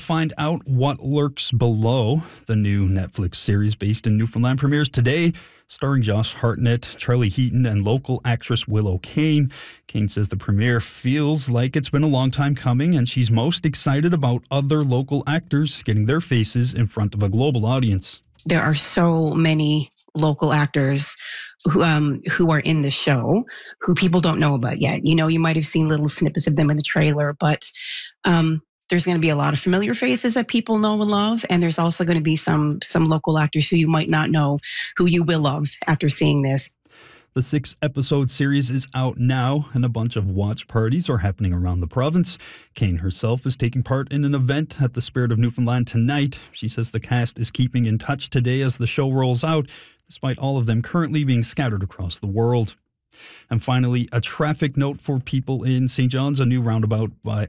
find out what lurks below. The new Netflix series based in Newfoundland premieres today, starring Josh Hartnett, Charlie Heaton, and local actress Willow Kane. Kane says the premiere feels like it's been a long time coming, and she's most excited about other local actors getting their faces in front of a global audience. There are so many local actors who are in the show who people don't know about yet. You know, you might have seen little snippets of them in the trailer, but there's going to be a lot of familiar faces that people know and love, and there's also going to be some local actors who you might not know, who you will love after seeing this. The 6-episode series is out now, and a bunch of watch parties are happening around the province. Kane herself is taking part in an event at the Spirit of Newfoundland tonight. She says the cast is keeping in touch today as the show rolls out, despite all of them currently being scattered across the world. And finally, a traffic note for people in St. John's. The new roundabout by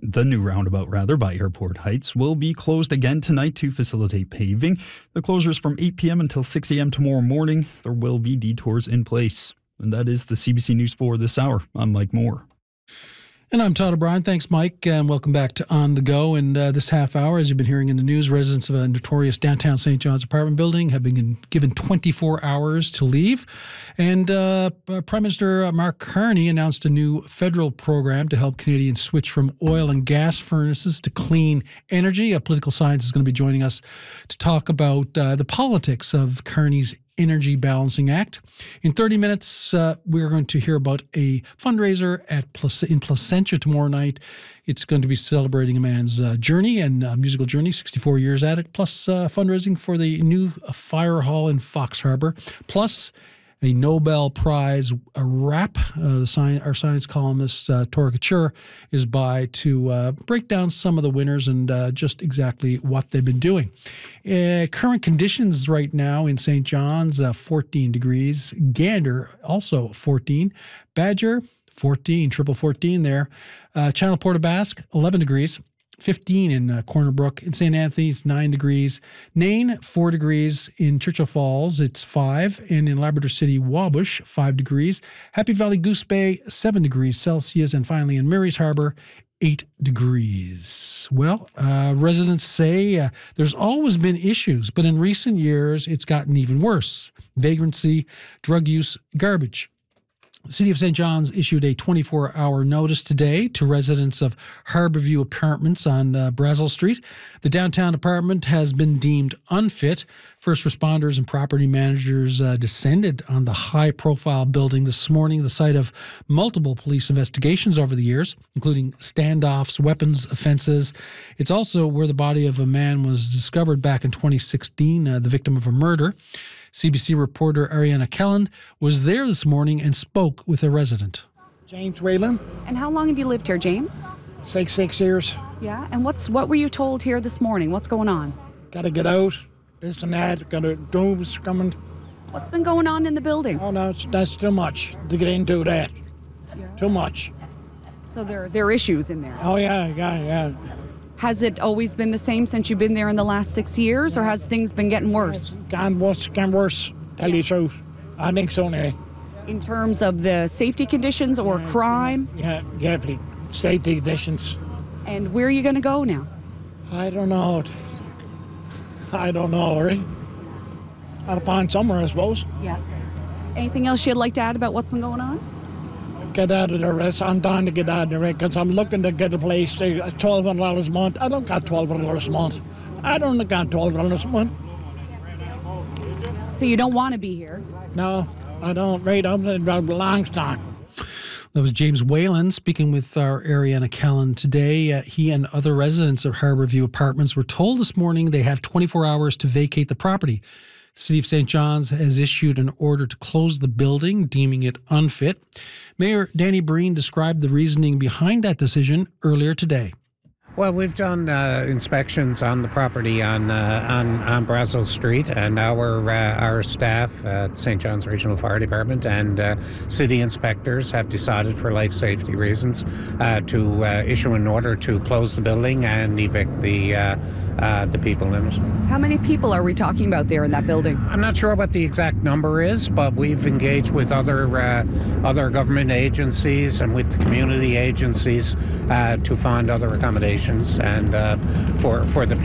Airport Heights will be closed again tonight to facilitate paving. The closure is from 8 p.m. until 6 a.m. tomorrow morning. There will be detours in place. And that is the CBC News for this hour. I'm Mike Moore. And I'm Todd O'Brien. Thanks, Mike, and welcome back to On the Go. And this half hour, as you've been hearing in the news, residents of a notorious downtown St. John's apartment building have been given 24 hours to leave. And Prime Minister Mark Carney announced a new federal program to help Canadians switch from oil and gas furnaces to clean energy. A political scientist is going to be joining us to talk about the politics of Carney's Energy Balancing Act. In 30 minutes, we're going to hear about a fundraiser in Placentia tomorrow night. It's going to be celebrating a man's journey and musical journey, 64 years at it, plus fundraising for the new fire hall in Fox Harbour, plus a Nobel Prize wrap. Our science columnist, Tora Couture, is by to break down some of the winners and just exactly what they've been doing. Current conditions right now in St. John's, 14 degrees. Gander, also 14. Badger, 14, triple 14 there. Channel Port aux Basques, 11 degrees. 15 in Corner Brook. In St. Anthony's, 9 degrees. Nain, 4 degrees. In Churchill Falls, it's 5. And in Labrador City, Wabush, 5 degrees. Happy Valley Goose Bay, 7 degrees Celsius. And finally in Mary's Harbour, 8 degrees. Well, residents say there's always been issues, but in recent years, it's gotten even worse. Vagrancy, drug use, garbage. The City of St. John's issued a 24-hour notice today to residents of Harborview Apartments on Brazel Street. The downtown apartment has been deemed unfit. First responders and property managers descended on the high-profile building this morning, the site of multiple police investigations over the years, including standoffs, weapons offenses. It's also where the body of a man was discovered back in 2016, the victim of a murder. CBC reporter Ariana Kelland was there this morning and spoke with a resident. James Whalen. And how long have you lived here, James? 6 years. Yeah, and what were you told here this morning? What's going on? Got to get out. This and that. Got a drones coming. What's been going on in the building? Oh no, that's too much to get into that. Yeah. Too much. So there are issues in there. Oh yeah. Has it always been the same since you've been there in the last 6 years, or has things been getting worse? Gone worse, tell you the truth. I think so now. In terms of the safety conditions or crime? Yeah, definitely. Safety conditions. And where are you going to go now? I don't know, right? I'll find somewhere, I suppose. Yeah. Anything else you'd like to add about what's been going on? Get out of there. I'm dying to get out of there because I'm looking to get a place. $1,200 a month. I don't got $1,200 a month. I don't got $1,200 a month. So you don't want to be here? No, I don't. Right, I'm in a long time. That was James Whalen speaking with our Ariana Callan today. He and other residents of Harborview Apartments were told this morning they have 24 hours to vacate the property. The City of St. John's has issued an order to close the building, deeming it unfit. Mayor Danny Breen described the reasoning behind that decision earlier today. Well, we've done inspections on the property on Brazel Street, and our staff at St. John's Regional Fire Department and city inspectors have decided, for life safety reasons, to issue an order to close the building and evict the people in it. How many people are we talking about there in that building? I'm not sure what the exact number is, but we've engaged with other government agencies and with the community agencies to find other accommodations and for the people.